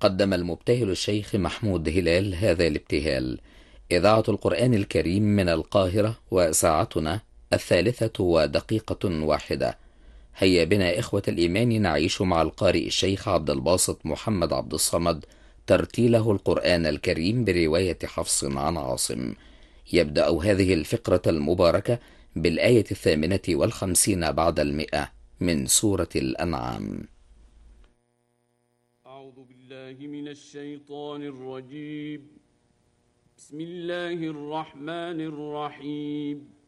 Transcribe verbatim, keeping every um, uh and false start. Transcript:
قدم المبتهل الشيخ محمود هلال هذا الابتهال. إذاعة القرآن الكريم من القاهرة، وساعتنا الثالثة ودقيقة واحدة. هيا بنا إخوة الإيمان نعيش مع القارئ الشيخ عبد الباسط محمد عبد الصمد ترتيله القرآن الكريم برواية حفص عن عاصم. يبدأ هذه الفقرة المباركة بالآية الثامنة والخمسين بعد المئة من سورة الأنعام. أعوذ بالله من الشيطان الرجيم. بسم الله الرحمن الرحيم.